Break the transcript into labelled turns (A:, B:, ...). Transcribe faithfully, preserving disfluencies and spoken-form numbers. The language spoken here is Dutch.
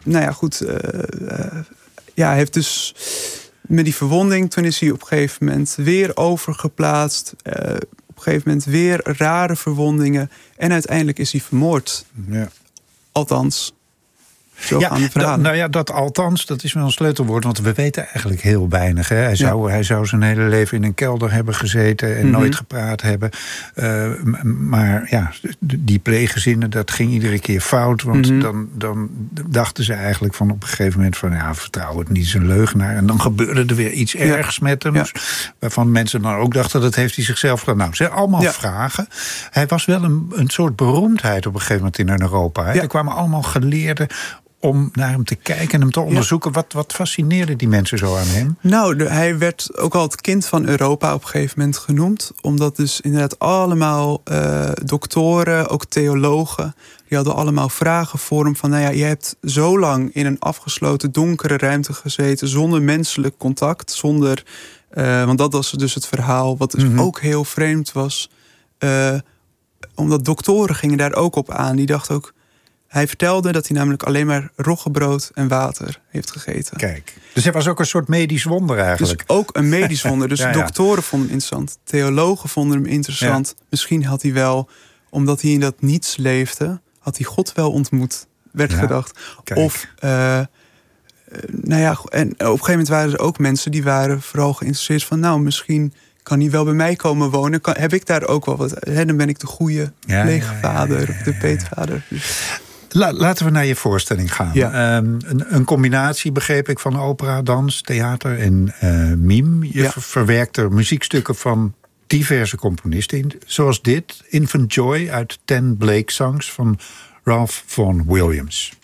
A: nou ja, goed. Uh, uh, ja, hij heeft dus met die verwonding, toen is hij op een gegeven moment weer overgeplaatst. Uh, op een gegeven moment weer rare verwondingen. En uiteindelijk is hij vermoord.
B: Ja.
A: Althans. Zo
B: ja,
A: gaan de verhalen.
B: d- nou ja, dat althans, dat is wel een sleutelwoord. Want we weten eigenlijk heel weinig. Hè. Hij, zou, ja. hij zou zijn hele leven in een kelder hebben gezeten en mm-hmm. nooit gepraat hebben. Uh, m- maar ja, die pleeggezinnen, dat ging iedere keer fout. Want mm-hmm. dan, dan dachten ze eigenlijk van op een gegeven moment van ja, vertrouw het niet, is een leugenaar. En dan gebeurde er weer iets ja. ergs met hem. Ja. Waarvan mensen dan ook dachten, dat heeft hij zichzelf gedaan. Nou, ze allemaal ja. vragen. Hij was wel een, een soort beroemdheid op een gegeven moment in Europa. Hè. Ja. Er kwamen allemaal geleerden om naar hem te kijken en hem te onderzoeken. Ja. Wat, wat fascineerde die mensen zo aan hem?
A: Nou, de, hij werd ook al het kind van Europa op een gegeven moment genoemd. Omdat dus inderdaad allemaal uh, doktoren, ook theologen, die hadden allemaal vragen voor hem van, nou ja, je hebt zo lang in een afgesloten donkere ruimte gezeten zonder menselijk contact, zonder, uh, want dat was dus het verhaal, wat dus mm-hmm. ook heel vreemd was. Uh, omdat doktoren gingen daar ook op aan. Die dachten ook, hij vertelde dat hij namelijk alleen maar roggebrood en water heeft gegeten.
B: Kijk, dus hij was ook een soort medisch wonder eigenlijk.
A: Dus ook een medisch wonder. Dus ja, ja. doktoren vonden hem interessant. Theologen vonden hem interessant. Ja. Misschien had hij wel, omdat hij in dat niets leefde, had hij God wel ontmoet, werd ja, gedacht. Kijk. Of, uh, nou ja, en op een gegeven moment waren er ook mensen die waren vooral geïnteresseerd van, nou, misschien kan hij wel bij mij komen wonen. Kan, heb ik daar ook wel wat? Hè, dan ben ik de goede ja, pleegvader ja, ja, ja, ja, of de peetvader. Dus.
B: La, laten we naar je voorstelling gaan. Ja. Um, een, een combinatie, begreep ik, van opera, dans, theater en uh, mime. Je ja. ver, verwerkt er muziekstukken van diverse componisten in. Zoals dit, Infant Joy uit Ten Blake Songs van Ralph Vaughan Williams.